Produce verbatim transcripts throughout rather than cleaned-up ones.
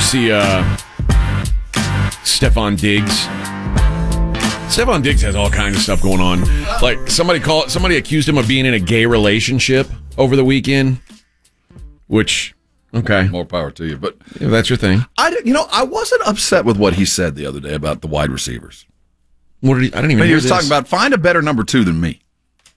see uh, Stephon Diggs? Stephon Diggs has all kinds of stuff going on. Like somebody called, somebody accused him of being in a gay relationship over the weekend. Which, okay, more power to you. But if that's your thing, I, you know, I wasn't upset with what he said the other day about the wide receivers. What did he? I didn't even. But hear he was this. talking about find a better number two than me.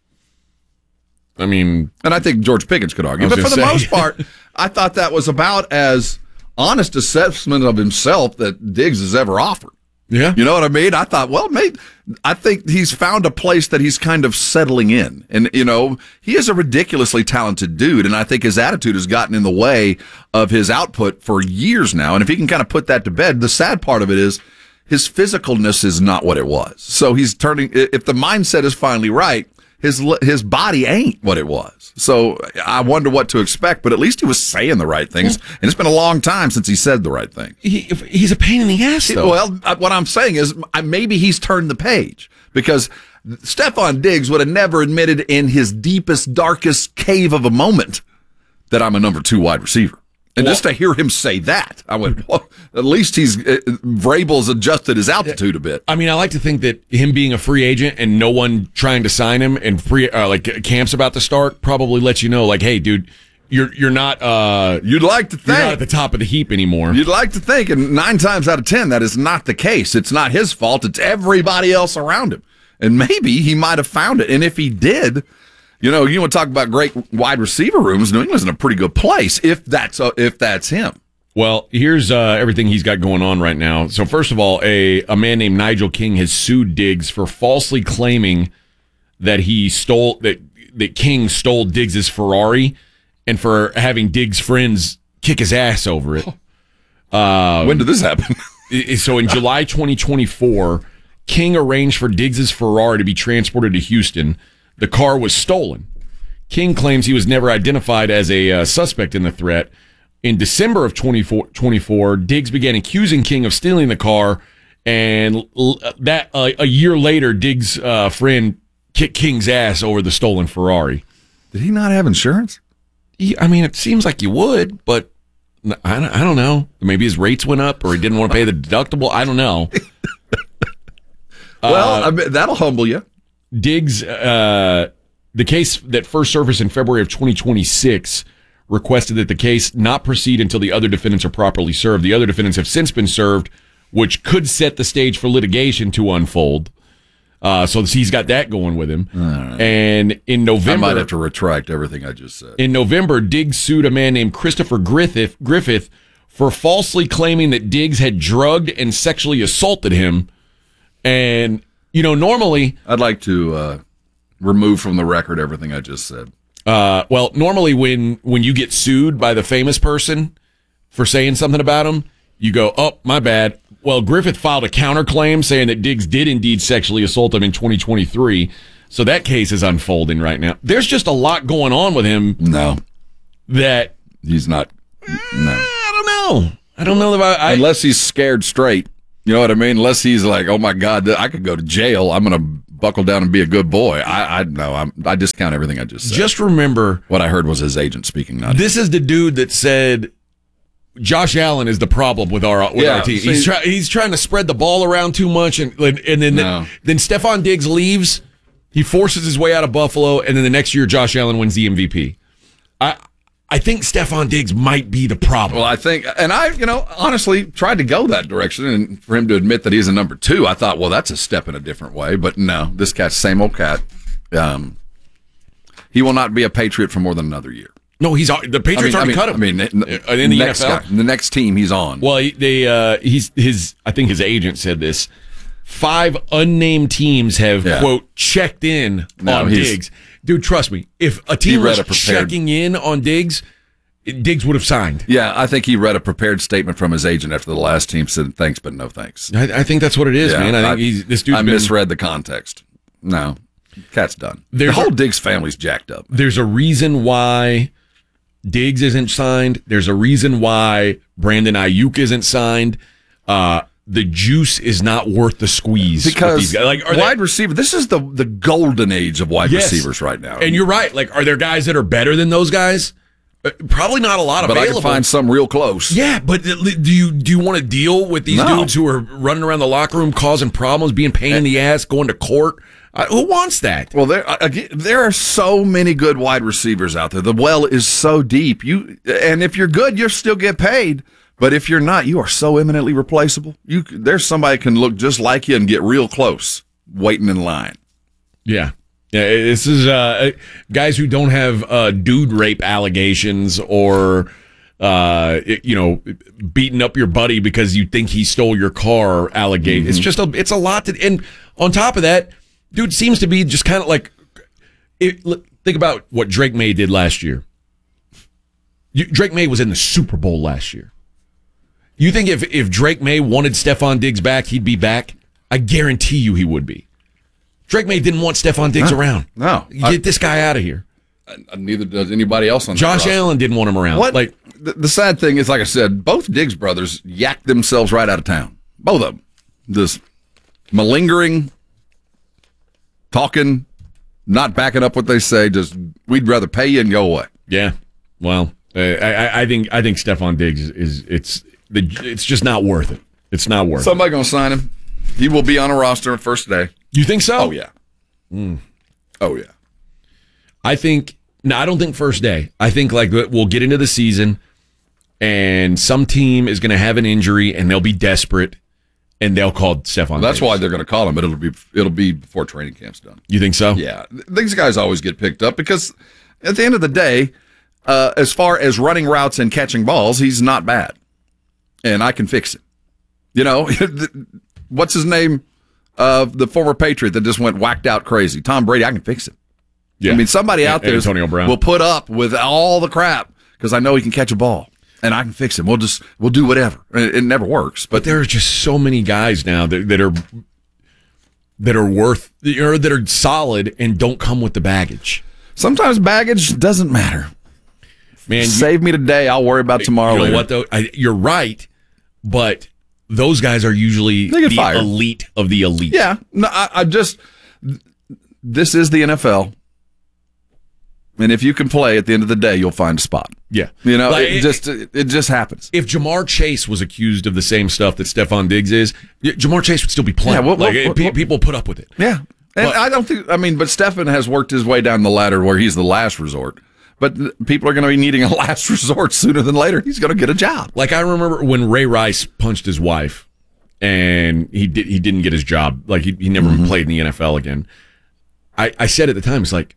I mean, and I think George Pickens could argue, but for the say. most part, I thought that was about as honest assessment of himself that Diggs has ever offered. Yeah, you know what I mean. I thought, well, maybe I think he's found a place that he's kind of settling in, and you know, he is a ridiculously talented dude, and I think his attitude has gotten in the way of his output for years now. And if he can kind of put that to bed, the sad part of it is his physicalness is not what it was. So he's turning. If the mindset is finally right, his his body ain't what it was. So I wonder what to expect, but at least he was saying the right things, and it's been a long time since he said the right thing. He, he's a pain in the ass, though. Well, what I'm saying is maybe he's turned the page, because Stephon Diggs would have never admitted in his deepest, darkest cave of a moment that I'm a number two wide receiver. And well, just to hear him say that, I went, well, at least he's, uh, Vrabel's adjusted his altitude a bit. I mean, I like to think that him being a free agent and no one trying to sign him and free, uh, like camps about to start probably lets you know, like, hey, dude, you're, you're not, uh, you'd like to think you're not at the top of the heap anymore. You'd like to think, and nine times out of ten, that is not the case. It's not his fault. It's everybody else around him. And maybe he might have found it. And if he did, you know, you want to talk about great wide receiver rooms, New England's in a pretty good place if that's uh, if that's him. Well, here's uh, everything he's got going on right now. So first of all, a, a man named Nigel King has sued Diggs for falsely claiming that he stole that that King stole Diggs's Ferrari, and for having Diggs' friends kick his ass over it. Uh, when did this happen? So in July twenty twenty-four, King arranged for Diggs's Ferrari to be transported to Houston. The car was stolen. King claims he was never identified as a uh, suspect in the threat. In December of twenty twenty-four, Diggs began accusing King of stealing the car, and l- that uh, a year later, Diggs' uh, friend kicked King's ass over the stolen Ferrari. Did he not have insurance? He, I mean, it seems like you would, but I don't, I don't know. Maybe his rates went up, or he didn't want to pay the deductible. I don't know. well, uh, I mean, that'll humble you. Diggs, uh, the case that first surfaced in February of twenty twenty-six requested that the case not proceed until the other defendants are properly served. The other defendants have since been served, which could set the stage for litigation to unfold. Uh, so he's got that going with him. Right. And in November, I might have to retract everything I just said. In November, Diggs sued a man named Christopher Griffith, Griffith for falsely claiming that Diggs had drugged and sexually assaulted him. And you know, normally... I'd like to uh, remove from the record everything I just said. Uh, well, normally when, when you get sued by the famous person for saying something about him, you go, oh, my bad. Well, Griffith filed a counterclaim saying that Diggs did indeed sexually assault him in twenty twenty-three. So that case is unfolding right now. There's just a lot going on with him. No. That... He's not... No. I don't know. I don't know if I... I Unless he's scared straight. You know what I mean? Unless he's like, oh my God, I could go to jail. I'm going to buckle down and be a good boy. I, I no, I'm, I discount everything I just said. Just remember, what I heard was his agent speaking. Not this him. Is the dude that said Josh Allen is the problem with our with yeah, our team. See, he's trying he's trying to spread the ball around too much, and and then no. then Stephon Diggs leaves. He forces his way out of Buffalo, and then the next year Josh Allen wins the M V P. I. I think Stephon Diggs might be the problem. Well, I think, and I, you know, honestly tried to go that direction, and for him to admit that he's a number two, I thought, well, that's a step in a different way. But no, this cat's same old cat. Um, he will not be a Patriot for more than another year. No, he's the Patriots I mean, already I mean, cut him. I mean, n- in the next N F L, guy, the next team he's on. Well, they, uh, he's his. I think his agent said this. Five unnamed teams have yeah. quote checked in no, on Diggs. Dude, trust me, if a team was a prepared... checking in on Diggs, Diggs would have signed. Yeah, I think he read a prepared statement from his agent after the last team said thanks, but no thanks. I, I think that's what it is, yeah, man. I think I, he's this dude. I been, misread the context. No, cat's done. The whole a, Diggs family's jacked up. Man. There's a reason why Diggs isn't signed. There's a reason why Brandon Ayuk isn't signed. Uh, the juice is not worth the squeeze. Because these guys. Like, are wide they, receiver, this is the, the golden age of wide yes, receivers right now. And you're right. Like, are there guys that are better than those guys? Probably not a lot but available. I can find some real close. Yeah, but do you do you want to deal with these No. dudes who are running around the locker room causing problems, being pain in the ass, going to court? Uh, who wants that? Well, there again, there are so many good wide receivers out there. The well is so deep. You and if you're good, you'll still get paid. But if you're not, you are so eminently replaceable. You there's somebody can look just like you and get real close, waiting in line. Yeah. Yeah, this is uh, guys who don't have uh, dude rape allegations or, uh, you know, beating up your buddy because you think he stole your car allegation. Mm-hmm. It's just a, it's a lot to, and on top of that, dude seems to be just kind of like, it, think about what Drake May did last year. You, Drake May was in the Super Bowl last year. You think if, if Drake May wanted Stephon Diggs back, he'd be back? I guarantee you he would be. Drake May didn't want Stephon Diggs no, around. No. Get I, this guy out of here. Neither does anybody else on Josh the Allen didn't want him around. What? Like the, the sad thing is, like I said, both Diggs brothers yacked themselves right out of town. Both of them. This malingering, talking, not backing up what they say, just we'd rather pay you and go away. Yeah. Well, uh, I, I think I think Stephon Diggs is, is it's the it's just not worth it. It's not worth Somebody it. gonna sign him. He will be on a roster first day. You think so? Oh, yeah. Mm. Oh, yeah. I think, no, I don't think first day. I think like we'll get into the season and some team is going to have an injury and they'll be desperate and they'll call Stephon well, That's Diggs. why they're going to call him, but it'll be it'll be before training camp's done. You think so? Yeah. These guys always get picked up because at the end of the day, uh, as far as running routes and catching balls, he's not bad. And I can fix it. You know, what's his name? Uh, the former Patriot that just went whacked out crazy. Tom Brady, I can fix it. Yeah. I mean, somebody out there Antonio Brown will put up with all the crap because I know he can catch a ball and I can fix him. We'll just we'll do whatever. It, it never works, but, but there are just so many guys now that, that are that are worth or that are solid and don't come with the baggage. Sometimes baggage doesn't matter. Man, save you, me today. I'll worry about tomorrow. You know later. what though? I, you're right, but those guys are usually they get the fired. elite of the elite. Yeah, no, I, I just this is the N F L. And if you can play, at the end of the day, you'll find a spot. Yeah. You know, like, it, it just it, it just happens. If Jamar Chase was accused of the same stuff that Stephon Diggs is, Jamar Chase would still be playing. Yeah, what, like, what, what, pe- people put up with it. Yeah. And but, I don't think, I mean, but Stephen has worked his way down the ladder where he's the last resort. But people are going to be needing a last resort sooner than later. He's going to get a job. Like I remember when Ray Rice punched his wife and he did he didn't get his job. Like he, he never mm-hmm. played in the N F L again. I, I said at the time, it's like,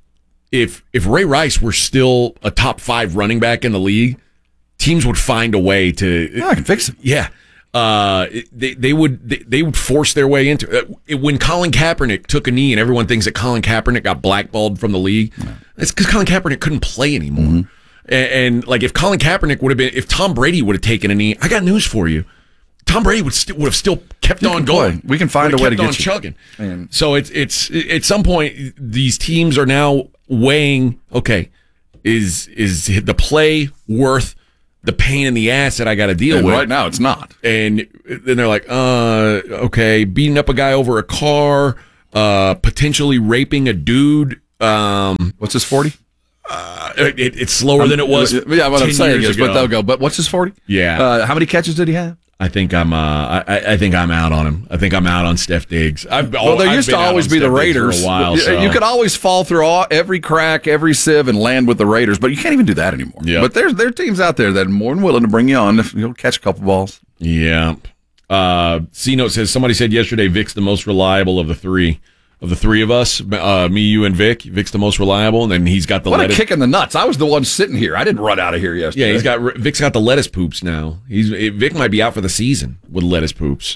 If if Ray Rice were still a top five running back in the league, teams would find a way to. Yeah, I can fix it. Yeah, uh, they they would they, they would force their way into it. When Colin Kaepernick took a knee, and everyone thinks that Colin Kaepernick got blackballed from the league. Yeah. It's because Colin Kaepernick couldn't play anymore. Mm-hmm. And, and like if Colin Kaepernick would have been, if Tom Brady would have taken a knee, I got news for you. Tom Brady would st- would have still kept you on going. Play. We can find a way to get on you chugging. Man. So it's it's at some point these teams are now weighing. Okay, is is the play worth the pain in the ass that I got to deal and with? Right now, it's not. And then they're like, uh, okay, beating up a guy over a car, uh, potentially raping a dude. Um, what's his forty? Uh, it, it's slower um, than it was. Yeah, what I'm saying is, ago. but they'll go. But what's his forty? Yeah. Uh, how many catches did he have? I think I'm. Uh, I, I think I'm out on him. I think I'm out on Steph Diggs. I've, well, there I've used to always be Steph the Raiders. For a while, you, so. you could always fall through all, every crack, every sieve, and land with the Raiders, but you can't even do that anymore. Yep. But there's there are teams out there that are more than willing to bring you on if you'll catch a couple balls. Yeah. Uh, C-Note says somebody said yesterday Vic's the most reliable of the three. Of the three of us, uh, me, you, and Vic, Vic's the most reliable, and then he's got the what lettuce. a kick in the nuts! I was the one sitting here. I didn't run out of here yesterday. Yeah, he's got Vic's got the lettuce poops now. He's Vic might be out for the season with lettuce poops.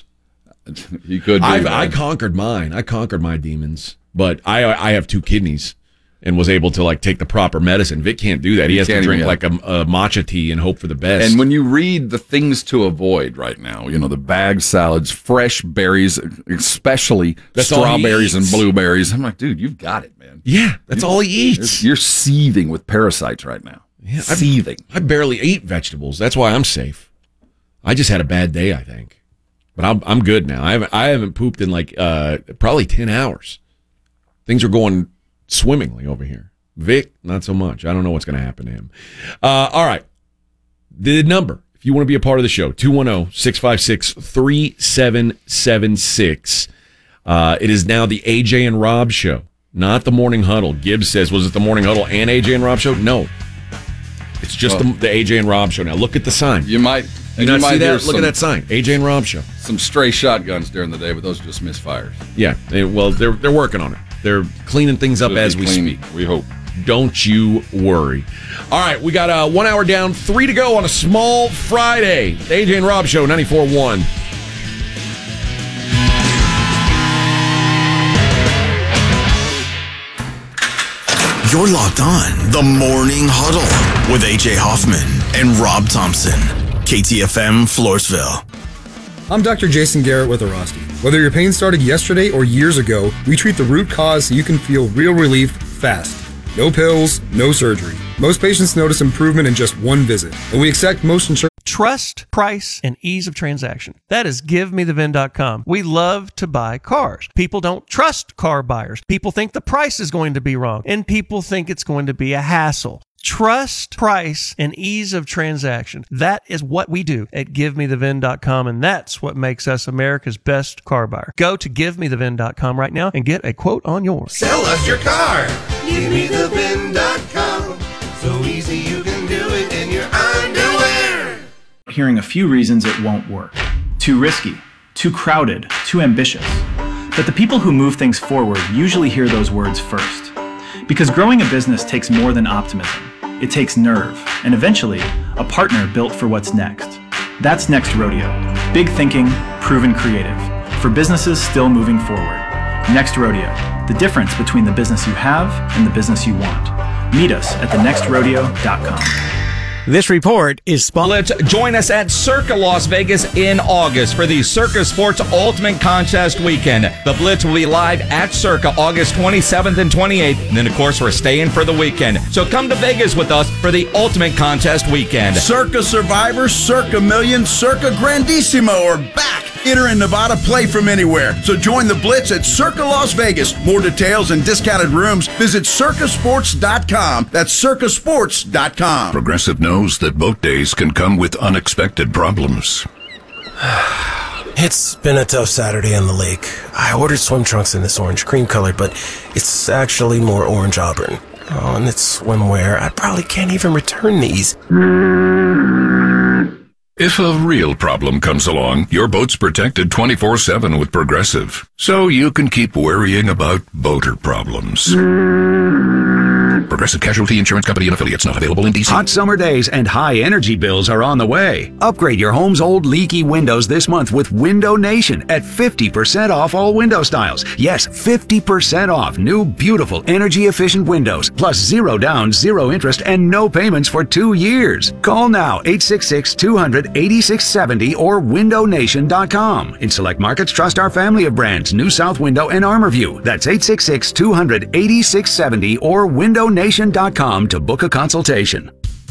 He could. Be, I've, I conquered mine. I conquered my demons, but I I have two kidneys and was able to like take the proper medicine. Vic can't do that. He, he has to drink like a, a matcha tea and hope for the best. And when you read the things to avoid right now, you know, the bag salads, fresh berries, especially that's strawberries and blueberries. I'm like, dude, you've got it, man. Yeah, that's you, all he eats. You're, you're seething with parasites right now. Yeah, seething. I, I barely eat vegetables. That's why I'm safe. I just had a bad day, I think. But I'm I'm good now. I haven't I haven't pooped in like uh, probably ten hours. Things are going swimmingly over here. Vic, not so much. I don't know what's going to happen to him. Uh, all right. The number, if you want to be a part of the show, two one zero, six five six, three seven seven six. Uh, it is now the A J and Rob show, not the Morning Huddle. Gibbs says, was it the Morning Huddle and A J and Rob show? No. It's just well, the, the A J and Rob show now. Look at the sign. You might... You, you not might see that? Look some, at that sign. A J and Rob show. Some stray shotguns during the day, but those are just misfires. Yeah. They, well, they're they're working on it. They're cleaning things up as we clean, speak. We hope. Don't you worry. All right, we got uh, one hour down, three to go on a small Friday. The A J and Rob show, ninety-four point one. You're locked on The Morning Huddle with A J Hoffman and Rob Thompson. K T F M, Floresville. I'm Doctor Jason Garrett with Arosty. Whether your pain started yesterday or years ago, we treat the root cause so you can feel real relief fast. No pills, no surgery. Most patients notice improvement in just one visit, and we accept most insurance. Trust, price, and ease of transaction. That is give me the V I N dot com. We love to buy cars. People don't trust car buyers. People think the price is going to be wrong, and people think it's going to be a hassle. Trust, price, and ease of transaction. That is what we do at give me the V I N dot com, and that's what makes us America's best car buyer. Go to give me the V I N dot com right now and get a quote on yours. Sell us your car. give me the V I N dot com. So easy you can do it in your underwear. Hearing a few reasons it won't work. Too risky, too crowded, too ambitious. But the people who move things forward usually hear those words first. Because growing a business takes more than optimism. It takes nerve, and eventually, a partner built for what's next. That's Next Rodeo. Big thinking, proven creative. For businesses still moving forward. Next Rodeo. The difference between the business you have and the business you want. Meet us at the next rodeo dot com. This report is sponsored. Join us at Circa Las Vegas in August for the Circa Sports Ultimate Contest Weekend. The Blitz will be live at Circa August twenty-seventh and twenty-eighth. And then, of course, we're staying for the weekend. So come to Vegas with us for the Ultimate Contest Weekend. Circa Survivor, Circa Million, Circa Grandissimo are back. Enter in Nevada, play from anywhere. So join the Blitz at Circa Las Vegas. More details and discounted rooms, visit circa sports dot com. That's circa sports dot com. Progressive knows that boat days can come with unexpected problems. It's been a tough Saturday on the lake. I ordered swim trunks in this orange cream color, but it's actually more orange auburn. Oh, and it's swimwear. I probably can't even return these. If a real problem comes along, your boat's protected twenty-four seven with Progressive, so you can keep worrying about boater problems. Progressive Casualty Insurance Company and affiliates, not available in D C. Hot summer days and high energy bills are on the way. Upgrade your home's old leaky windows this month with Window Nation at fifty percent off all window styles. Yes, fifty percent off new, beautiful, energy-efficient windows, plus zero down, zero interest, and no payments for two years. Call now, eight six six, two hundred, eighty-six seventy or window nation dot com. In select markets, trust our family of brands, New South Window and ArmorView. That's eight six six, two hundred, eighty-six seventy or window nation dot com to book a consultation.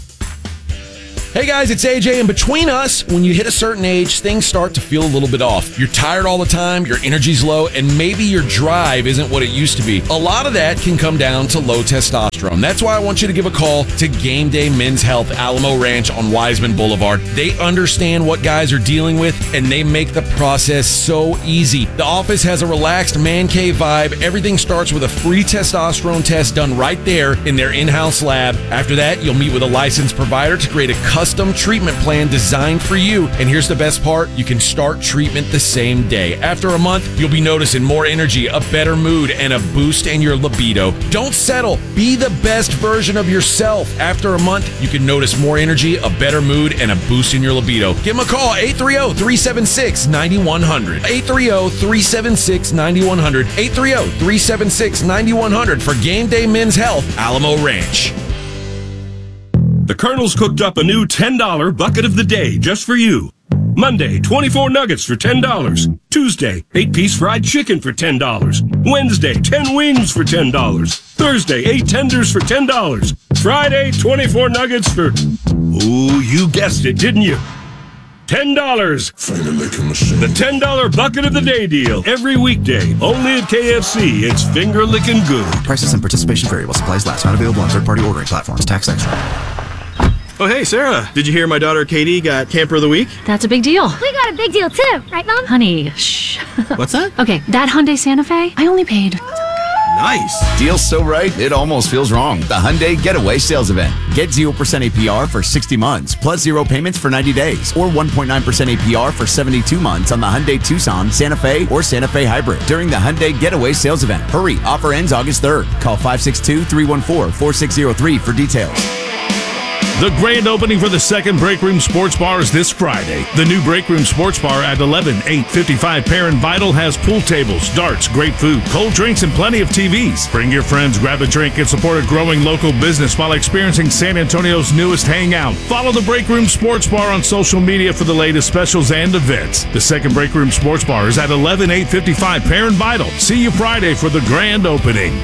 Hey guys, it's A J, and between us, when you hit a certain age, things start to feel a little bit off. You're tired all the time, your energy's low, and maybe your drive isn't what it used to be. A lot of that can come down to low testosterone. That's why I want you to give a call to Game Day Men's Health, Alamo Ranch on Wiseman Boulevard. They understand what guys are dealing with, and they make the process so easy. The office has a relaxed man cave vibe. Everything starts with a free testosterone test done right there in their in-house lab. After that, you'll meet with a licensed provider to create a custom Custom treatment plan designed for you. And here's the best part, you can start treatment the same day. After a month, you'll be noticing more energy, a better mood, and a boost in your libido. Don't settle. Be the best version of yourself. After a month, you can notice more energy, a better mood, and a boost in your libido. Give them a call, eight three zero, three seven six, nine one zero zero. eight three zero, three seven six, nine one zero zero. eight three zero, three seven six, nine one zero zero for Game Day Men's Health, Alamo Ranch. The Colonel's cooked up a new ten dollar bucket of the day just for you. Monday, twenty-four nuggets for ten dollars. Tuesday, eight piece fried chicken for ten dollars. Wednesday, ten wings for ten dollars. Thursday, eight tenders for ten dollars. Friday, twenty-four nuggets for... Ooh, you guessed it, didn't you? ten dollars. The ten dollar bucket of the day deal. Every weekday. Only at K F C. It's finger licking good. Prices and participation vary while supplies last. Not available on third-party ordering platforms. Tax extra. Oh, hey, Sarah. Did you hear my daughter Katie got Camper of the Week? That's a big deal. We got a big deal too, right, Mom? Honey, shh. What's that? Okay, that Hyundai Santa Fe, I only paid. Nice. Deal's so right, it almost feels wrong. The Hyundai Getaway Sales Event. Get zero percent A P R for sixty months, plus zero payments for ninety days, or one point nine percent A P R for seventy-two months on the Hyundai Tucson, Santa Fe, or Santa Fe Hybrid during the Hyundai Getaway Sales Event. Hurry, offer ends August third. Call five six two, three one four, four six zero three for details. The grand opening for the second Break Room Sports Bar is this Friday. The new Break Room Sports Bar at eleven eight fifty-five Perrin Vital has pool tables, darts, great food, cold drinks, and plenty of T Vs. Bring your friends, grab a drink, and support a growing local business while experiencing San Antonio's newest hangout. Follow the Break Room Sports Bar on social media for the latest specials and events. The second Break Room Sports Bar is at eleven eight fifty-five Perrin Vital. See you Friday for the grand opening.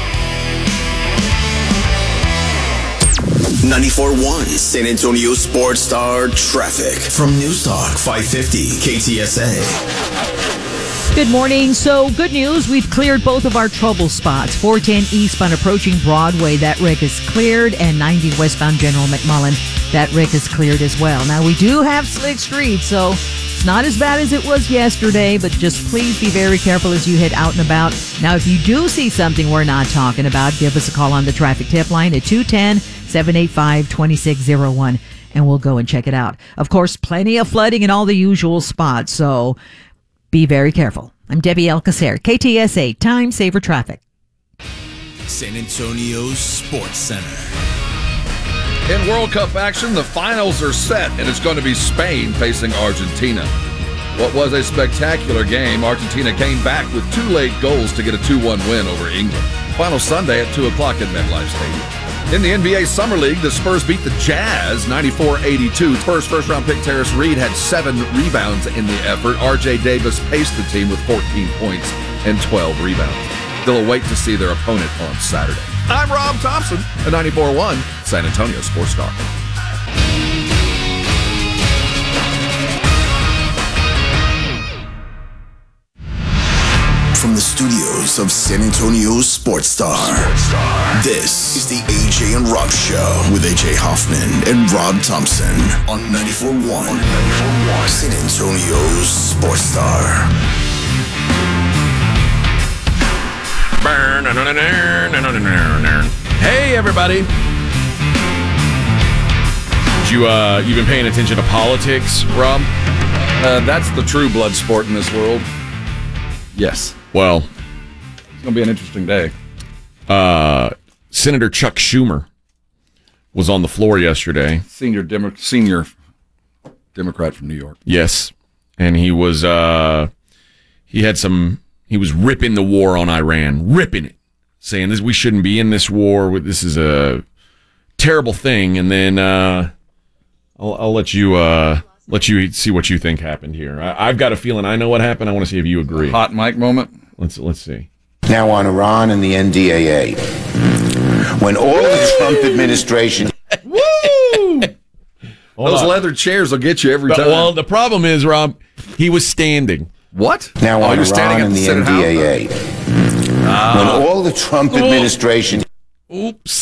ninety-four point one San Antonio Sports Star Traffic from News Talk five fifty K T S A. Good morning. So good news. We've cleared both of our trouble spots. four ten eastbound approaching Broadway. That wreck is cleared. And ninety westbound General McMullen. That wreck is cleared as well. Now we do have slick streets, so it's not as bad as it was yesterday, but just please be very careful as you head out and about. Now, if you do see something we're not talking about, give us a call on the traffic tip line at two one zero, seven eight five, two six zero one, and we'll go and check it out. Of course, plenty of flooding in all the usual spots, so be very careful. I'm Debbie Alcacer, K T S A, Time Saver Traffic. San Antonio's Sports Center. In World Cup action, the finals are set, and it's going to be Spain facing Argentina. What was a spectacular game, Argentina came back with two late goals to get a two one win over England. Final Sunday at two o'clock at MetLife Stadium. In the N B A Summer League, the Spurs beat the Jazz ninety-four eighty-two. Spurs first-round pick Terrence Reed had seven rebounds in the effort. R J Davis paced the team with fourteen points and twelve rebounds. They'll await to see their opponent on Saturday. I'm Rob Thompson, a ninety-four point one San Antonio Sports Star. From the studios of San Antonio Sports Star, this is the A J and Rob Show with A J Hoffman and Rob Thompson on ninety-four point one San Antonio's Sports Star. Hey, everybody. Did you, uh, you been paying attention to politics, Rob? Uh, that's the true blood sport in this world. Yes. Well, it's going to be an interesting day. Uh, Senator Chuck Schumer was on the floor yesterday. Senior Demo- senior Democrat from New York. Yes. And he was, uh, he had some, he was ripping the war on Iran, ripping it, saying this, we shouldn't be in this war. This is a terrible thing. And then, uh, I'll, I'll let you, uh, let you see what you think happened here. I, I've got a feeling I know what happened. I want to see if you agree. Hot mic moment. Let's let's see. Now on Iran and the N D A A. When all the Trump administration... Woo! Those on. leather chairs will get you every but, time. Well, the problem is, Rob, he was standing. What? Now oh, on Iran and the, the N D A A. Uh, when all the Trump administration... Oops.